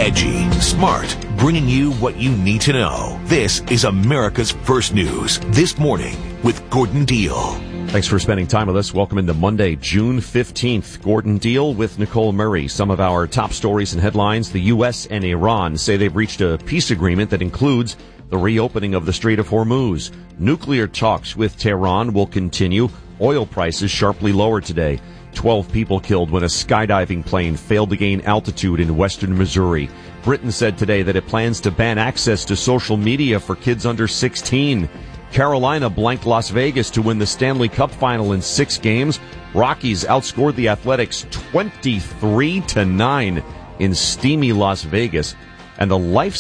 Edgy, smart, bringing you what you need to know. This is America's First News This Morning with Gordon Deal. Thanks for spending time with us. Welcome into Monday, June 15th. Gordon Deal with Nicole Murray. Some of our top stories and headlines. The U.S. and Iran say they've reached a peace agreement that includes the reopening of the Strait of Hormuz. Nuclear talks with Tehran will continue. Oil prices sharply lower today. 12 people killed when a skydiving plane failed to gain altitude in western Missouri. Britain said today that it plans to ban access to social media for kids under 16. Carolina blanked Las Vegas to win the Stanley Cup final in 6 games. Rockies outscored the Athletics 23-9 in steamy Las Vegas. And the life